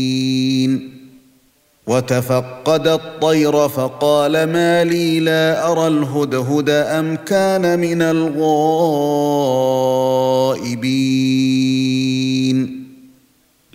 وتفقد الطير فقال ما لي لا أرى الهدهد أم كان من الغائبين